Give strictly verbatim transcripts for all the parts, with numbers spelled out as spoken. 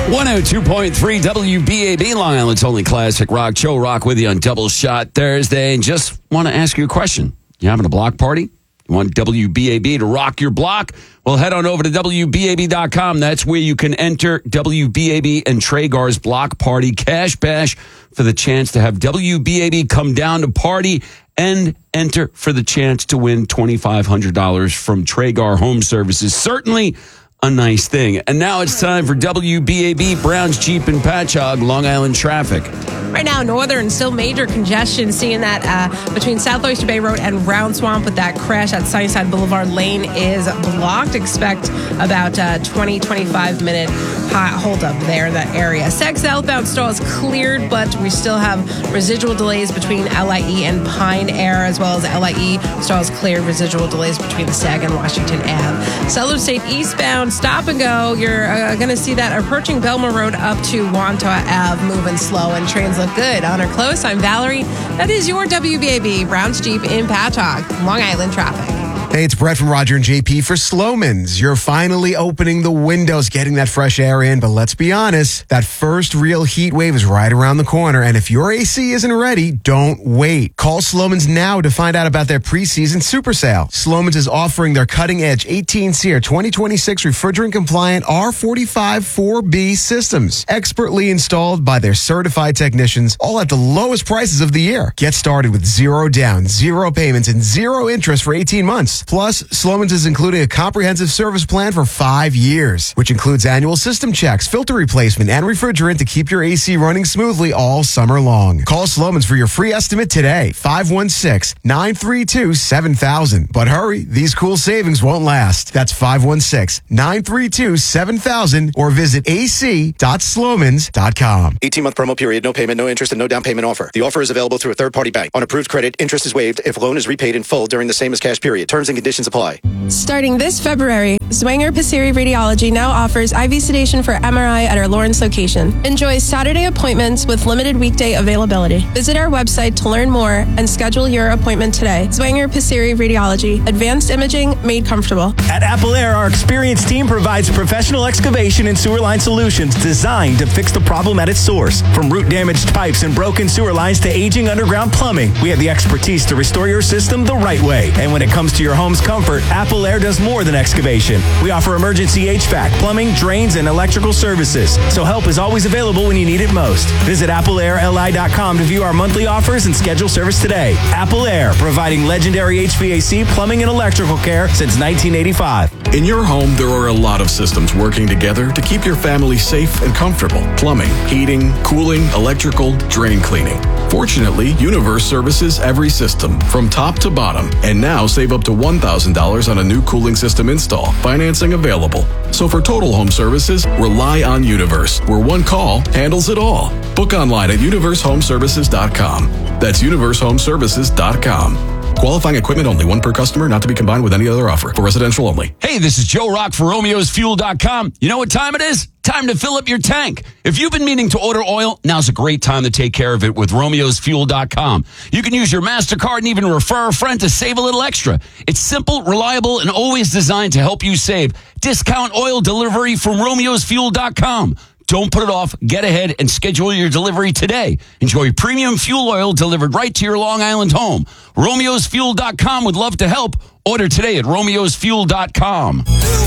one oh two point three W B A B, Long Island's only classic rock. Joe Rock with you on Double Shot Thursday. And just want to ask you a question. You having a block party? You want W B A B to rock your block? Well, head on over to W B A B dot com. That's where you can enter W B A B and Traegar's block party cash bash for the chance to have W B A B come down to party and enter for the chance to win twenty-five hundred dollars from Traegar Home Services. Certainly a nice thing. And now it's time for W B A B, Browns, Jeep, and Patchogue, Long Island traffic. Right now, northern, still major congestion, seeing that uh, between South Oyster Bay Road and Round Swamp with that crash at Sunnyside Boulevard Lane is blocked. Expect about uh, twenty, twenty-five minute hot hold up there in that area. Seg southbound stall is cleared, but we still have residual delays between L I E and Pine Air, as well as L I E stalls cleared, residual delays between the Sag and Washington Avenue. Southern State eastbound, stop and go. You're uh, going to see that approaching Belmar Road up to Wantagh Ave, moving slow, and trains look good. On or close, I'm Valerie. That is your W B A B, Browns Jeep in Patchogue, Long Island traffic. Hey, it's Brett from Roger and J P for Slomin's. You're finally opening the windows, getting that fresh air in, but let's be honest, that first real heat wave is right around the corner, and if your A C isn't ready, don't wait. Call Slomin's now to find out about their preseason super sale. Slomin's is offering their cutting-edge eighteen SEER twenty twenty-six refrigerant-compliant R forty-five four B systems, expertly installed by their certified technicians, all at the lowest prices of the year. Get started with zero down, zero payments, and zero interest for eighteen months. Plus, Slomin's is including a comprehensive service plan for five years, which includes annual system checks, filter replacement, and refrigerant to keep your A C running smoothly all summer long. Call Slomin's for your free estimate today, five one six, nine three two, seven thousand. But hurry, these cool savings won't last. That's five one six, nine three two, seven thousand or visit a c dot slomans dot com. eighteen-month promo period, no payment, no interest, and no down payment offer. The offer is available through a third-party bank. On approved credit, interest is waived if loan is repaid in full during the same as cash period. Terms and conditions apply. Starting this February, Zwanger Passeri Radiology now offers I V sedation for M R I at our Lawrence location. Enjoy Saturday appointments with limited weekday availability. Visit our website to learn more and schedule your appointment today. Zwanger Passeri Radiology. Advanced imaging made comfortable. At Apple Air, our experienced team provides professional excavation and sewer line solutions designed to fix the problem at its source. From root-damaged pipes and broken sewer lines to aging underground plumbing, we have the expertise to restore your system the right way. And when it comes to your home's comfort, Apple Air does more than excavation. We offer emergency H V A C, plumbing, drains, and electrical services. So help is always available when you need it most. Visit apple air l i dot com to view our monthly offers and schedule service today. Apple Air, providing legendary H V A C, plumbing, and electrical care since nineteen eighty-five. In your home, there are a lot of systems working together to keep your family safe and comfortable. Plumbing, heating, cooling, electrical, drain cleaning. Fortunately, Universe services every system from top to bottom, and now save up to one thousand dollars on a new cooling system install. Financing available. So for total home services, rely on Universe, where one call handles it all. Book online at universe home services dot com. That's universe home services dot com. Qualifying equipment only, one per customer, not to be combined with any other offer. For residential only. Hey, this is Joe Rock for Romeo's Fuel dot com. You know what time it is? Time to fill up your tank. If you've been meaning to order oil, now's a great time to take care of it with Romeo's Fuel dot com. You can use your MasterCard and even refer a friend to save a little extra. It's simple, reliable, and always designed to help you save. Discount oil delivery from Romeo's Fuel dot com. Don't put it off. Get ahead and schedule your delivery today. Enjoy premium fuel oil delivered right to your Long Island home. Romeo's Fuel dot com would love to help. Order today at Romeo's Fuel dot com.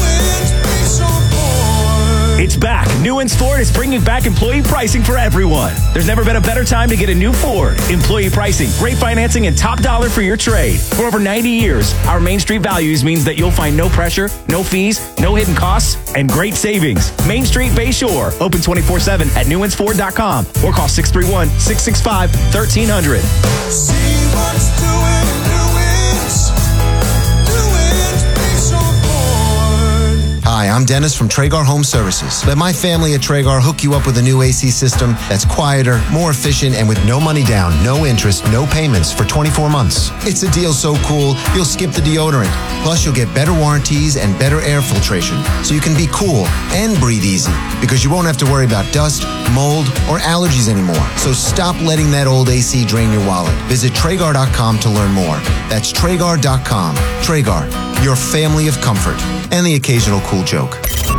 It's back. Newens Ford is bringing back employee pricing for everyone. There's never been a better time to get a new Ford. Employee pricing, great financing, and top dollar for your trade. For over ninety years, our Main Street values means that you'll find no pressure, no fees, no hidden costs, and great savings. Main Street Bay Shore. Open twenty-four seven at newens ford dot com or call six three one, six six five, one three zero zero. See what's doing Newens. Newens Bay Shore Ford. Hi, I'm Dennis from Traegar Home Services. Let my family at Traegar hook you up with a new A C system that's quieter, more efficient, and with no money down, no interest, no payments for twenty-four months. It's a deal so cool, you'll skip the deodorant. Plus, you'll get better warranties and better air filtration, so you can be cool and breathe easy, because you won't have to worry about dust, mold, or allergies anymore. So stop letting that old A C drain your wallet. Visit Traegar dot com to learn more. That's Traegar dot com. Traegar, your family of comfort, and the occasional cool joke.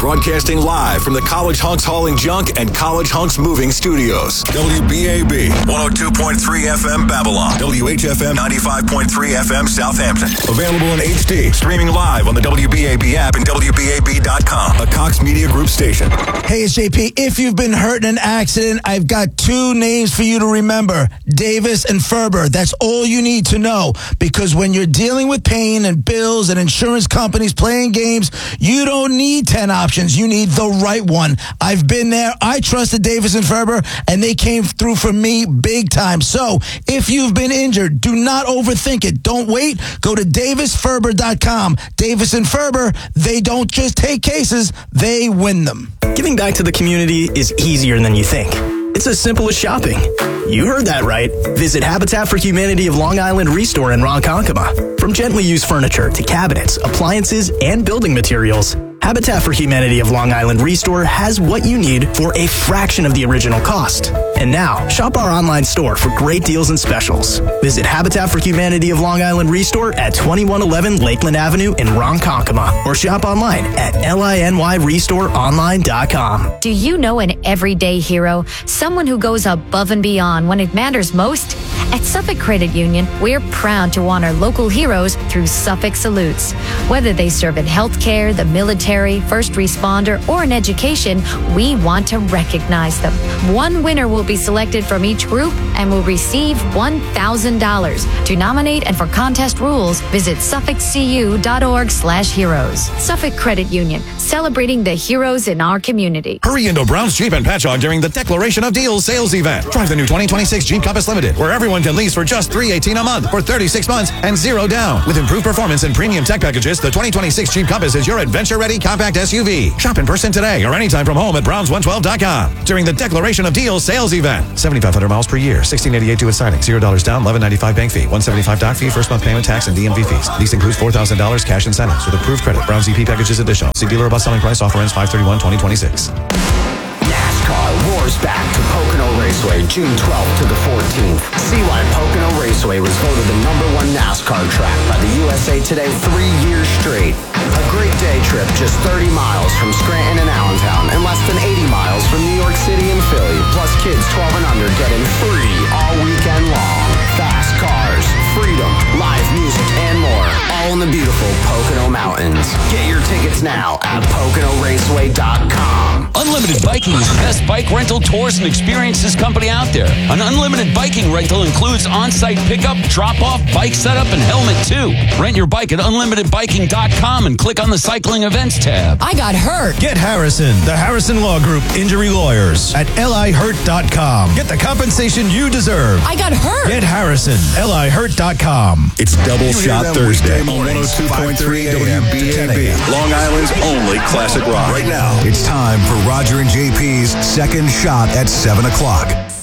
broadcasting live from the College Hunks Hauling Junk and College Hunks Moving Studios. W B A B, one oh two point three F M Babylon. W H F M, ninety-five point three F M Southampton. Available in H D, streaming live on the W B A B app and W B A B dot com, a Cox Media Group station. Hey, it's J P. If you've been hurt in an accident, I've got two names for you to remember, Davis and Ferber. That's all you need to know, because when you're dealing with pain and bills and insurance companies playing games, you don't need ten options. You need the right one. I've been there. I trusted Davis and Ferber, and they came through for me big time. So if you've been injured, do not overthink it. Don't wait. Go to Davis Ferber dot com. Davis and Ferber, they don't just take cases, they win them. Giving back to the community is easier than you think. It's as simple as shopping. You heard that right. Visit Habitat for Humanity of Long Island Restore in Ronkonkoma. From gently used furniture to cabinets, appliances, and building materials, Habitat for Humanity of Long Island Restore has what you need for a fraction of the original cost. And now, shop our online store for great deals and specials. Visit Habitat for Humanity of Long Island Restore at twenty-one eleven Lakeland Avenue in Ronkonkoma, or shop online at liny restore online dot com. Do you know an everyday hero? Someone who goes above and beyond when it matters most? At Suffolk Credit Union, we're proud to honor local heroes through Suffolk Salutes. Whether they serve in healthcare, the military, first responder, or in education, we want to recognize them. One winner will be selected from each group and will receive one thousand dollars. To nominate and for contest rules, visit suffolk c u dot org slash heroes. Suffolk Credit Union, celebrating the heroes in our community. Hurry into Brown's Jeep and Patchogue during the Declaration of Deals sales event. Drive the new twenty twenty-six Jeep Compass Limited, where everyone can lease for just three hundred eighteen dollars a month for thirty-six months and zero down. With improved performance and premium tech packages, the twenty twenty-six Jeep Compass is your adventure-ready compact S U V. Shop in person today or anytime from home at browns one twelve dot com during the Declaration of Deals sales event. seventy-five hundred miles per year, sixteen eighty-eight due at signing, zero dollars down, eleven ninety-five bank fee, one seventy-five doc fee, first month payment, tax, and D M V fees. Lease includes four thousand dollars cash incentives with approved credit. Browns E P packages additional. See dealer about selling price. Offer ends five thirty-one twenty twenty-six. NASCAR roars back to Pocono Raceway June twelfth to the fourteenth. See why Pocono Raceway was voted the number one NASCAR track by the U S A Today three years straight. A great day trip just thirty miles from Scranton and Allentown and less than eighty miles from New York City and Philly. Plus kids twelve and under getting free all weekend long. Fast cars, freedom, live music, and more. All in the beautiful Pocono Mountains. Get your tickets now at pocono raceway dot com. Unlimited Biking is the best bike rental, tours, and experiences company out there. An unlimited biking rental includes on-site pickup, drop-off, bike setup, and helmet, too. Rent your bike at unlimited biking dot com and click on the cycling events tab. I got hurt. Get Harrison, the Harrison Law Group Injury Lawyers at L I hurt dot com. Get the compensation you deserve. I got hurt. Get Harrison, L I hurt dot com. It's Double Shot Thursday on one oh two point three W B A B, Long Island's only classic rock. Right now, it's time for Roger and J P's second shot at seven o'clock.